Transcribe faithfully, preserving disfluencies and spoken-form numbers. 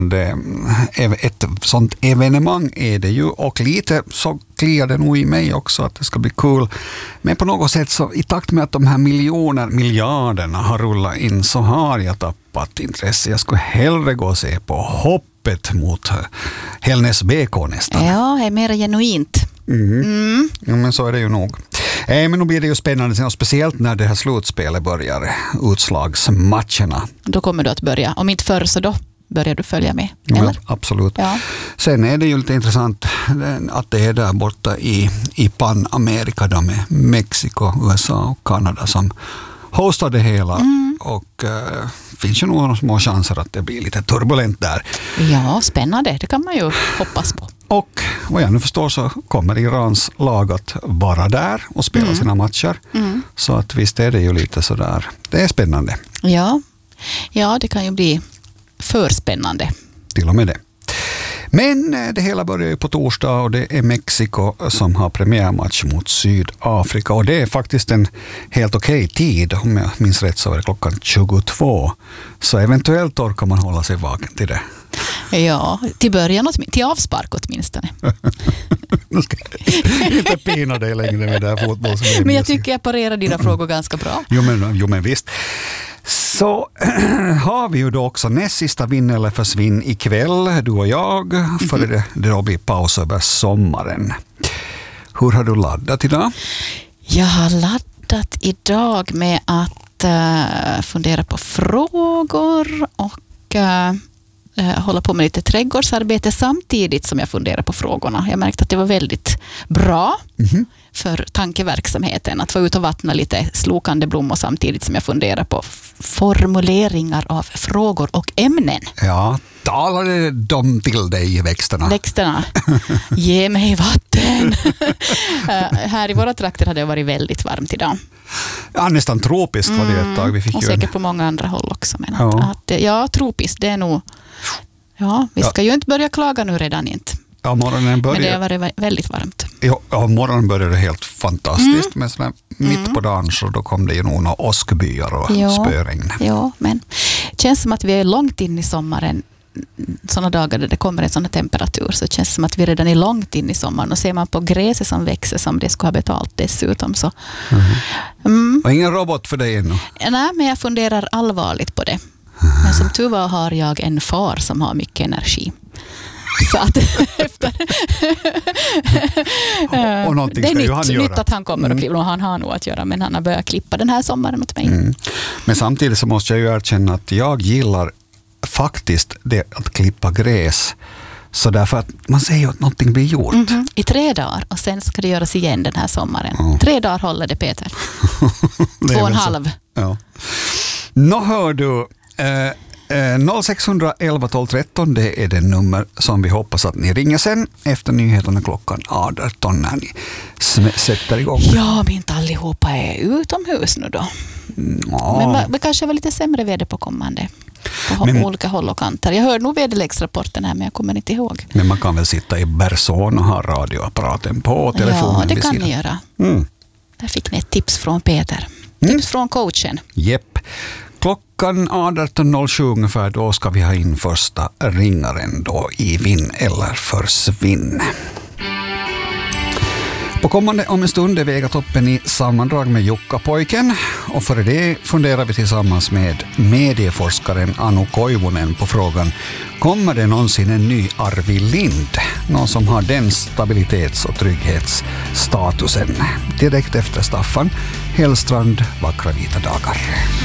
Det, ett sånt evenemang är det ju, och lite så kliar det nog i mig också att det ska bli kul. Men på något sätt så i takt med att de här miljoner, miljarderna har rullat in så har jag tappat intresse. Jag skulle hellre gå och se på hoppet mot Hällnäs B K nästan. Ja, det är mer genuint. Mm. Mm. Ja, men så är det ju nog. Eh, men nu blir det ju spännande sen, och speciellt när det här slutspelet börjar, utslagsmatcherna. Då kommer du att börja, om inte förr så då börjar du följa med, eller? Ja, absolut. Ja. Sen är det ju lite intressant att det är där borta i, i Panamerika då med Mexiko, U S A och Kanada som hostar det hela. Mm. Och uh, finns ju några små chanser att det blir lite turbulent där. Ja, spännande. Det kan man ju hoppas på. Och vad jag nu förstår så kommer Irans lag att vara där och spela mm. sina matcher. Mm. Så att visst är det ju lite sådär. Det är spännande. Ja, ja det kan ju bli för spännande. Till och med det. Men det hela börjar ju på torsdag och det är Mexiko som har premiärmatch mot Sydafrika. Och det är faktiskt en helt okej tid. Om jag minns rätt så är det klockan tjugotvå. Så eventuellt orkar man hålla sig vaken till det. Ja, till början, till avspark åtminstone. Nu ska jag inte pina dig längre med det här fotbollsmedia. Men jag tycker jag parerar dina frågor ganska bra. Jo men, jo men visst. Så har vi ju då också näst sista vinn eller försvinn ikväll, du och jag, för mm-hmm. det, det då blir paus över sommaren. Hur har du laddat idag? Jag har laddat idag med att uh, fundera på frågor och uh, uh, hålla på med lite trädgårdsarbete samtidigt som jag funderar på frågorna. Jag märkte att det var väldigt bra. Mm-hmm. för tankeverksamheten, att få ut och vattna lite slokande blommor samtidigt som jag funderar på formuleringar av frågor och ämnen. Ja, talade de till dig i växterna? Växterna. Ge mig vatten. Här i våra trakter hade det varit väldigt varmt idag. Ja, nästan tropiskt var det ett tag. Vi fick och ju säkert en... på många andra håll också. Men ja. Att, ja, tropiskt, det är nog... Ja, vi ska ja. ju inte börja klaga nu redan inte. Ja, morgonen började... Men det har varit väldigt varmt. Ja, ja morgonen började helt fantastiskt. Mm. Men sådär, mitt mm. på dagen så då kom det ju nog några åskbyar och ja. spöregn. Ja, men det känns som att vi är långt in i sommaren. Sådana dagar där det kommer en sån här temperatur så känns det som att vi redan är långt in i sommaren. Och ser man på gräset som växer som det ska ha betalt dessutom. Så. Mm. Mm. Och ingen robot för dig ännu? Nej, men jag funderar allvarligt på det. Men som tur var har jag en far som har mycket energi. Så att efter och, och någonting det är ska nytt, ju han göra. nytt att han kommer mm. och klippa. Han har nog att göra, men han har börjat klippa den här sommaren åt mig. Mm. Men samtidigt så måste jag ju erkänna att jag gillar faktiskt det att klippa gräs. Så därför att man säger att någonting blir gjort. Mm-hmm. I tre dagar och sen ska det göras igen den här sommaren. Mm. Tre dagar håller det, Peter. Två och en halv. Ja. Nå hör du... Eh, noll sex elva tolv tretton, det är det nummer som vi hoppas att ni ringer sen efter nyheterna klockan arton när ni sätter igång. Ja, men inte allihopa är utomhus nu då. Ja. Men det kanske var lite sämre väder på kommande. På men, olika håll och kanter. Jag hör nog väderleksrapporten här men jag kommer inte ihåg. Men man kan väl sitta i Berson och ha radioapparaten på telefonen. Ja, det kan ni göra. Mm. Där fick ni ett tips från Peter. Tips mm. från coachen. Jepp. Klockan arton noll sju ungefär, då ska vi ha in första ringaren då i vinn eller försvinn. På kommande om en stund är Vegatoppen i sammandrag med Jukkapojken, och för det funderar vi tillsammans med medieforskaren Anu Koivunen på frågan: kommer det någonsin en ny Arvi Lind? Någon som har den stabilitets- och trygghetsstatusen. Direkt efter Staffan Hellstrand, Vackra vita dagar.